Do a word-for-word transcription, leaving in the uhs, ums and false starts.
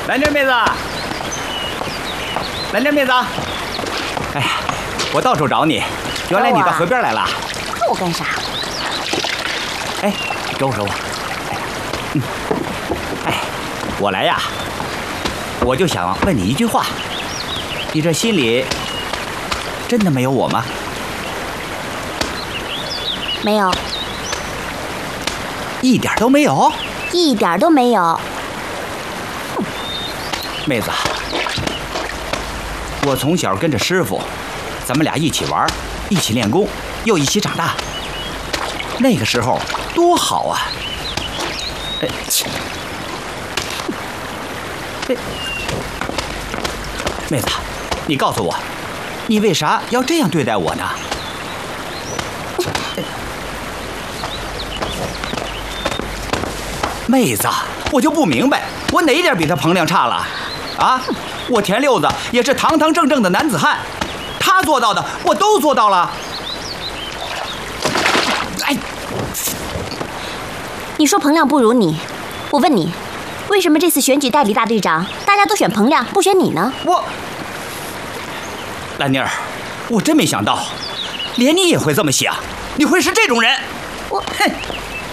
兰妮妹子，兰妮妹子，哎呀，我到处找你，原来你到河边来了。 看我干啥？ 哎，给我给我。嗯，哎，我来呀，我就想问你一句话，你这心里真的没有我吗？ 没有， 一点都没有， 一点都没有。 妹子，我从小跟着师傅，咱们俩一起玩，一起练功，又一起长大。那个时候多好啊！哎，哎，妹子，你告诉我，你为啥要这样对待我呢？妹子，我就不明白，我哪一点比他彭亮差了？啊，我田六子也是堂堂正正的男子汉，他做到的我都做到了。哎， 你说彭亮不如你，我问你，为什么这次选举代理大队长，大家都选彭亮，不选你呢？ 我，兰妮儿，我真没想到，连你也会这么想，你会是这种人。 我， 哼。